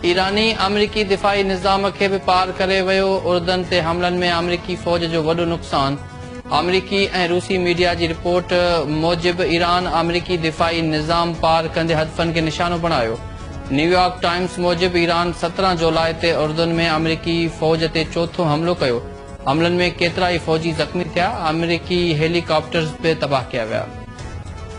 ईरानी अमरीकी दिफ़ाई निज़ाम खे भी पार करे वियो। उर्दन ते हमलन में अमरीकी फौज जो वॾो नुक़सान। अमरीकी ऐं रूसी मीडिया जी रिपोर्ट मूजिब ईरान अमरीकी दिफ़ाई निज़ाम पार कंदे हदफ़नि खे निशानो बणायो। न्यूयॉर्क टाइम्स मूजिब ईरान 17 जुलाई ते उर्दन में अमरीकी फौज ते चोथों हमलो कयो। हमलन में केतिरा ई फौजी ज़ख़्मी थिया। अमरीकी हेलीकॉप्टर्स भी तबाह कया विया।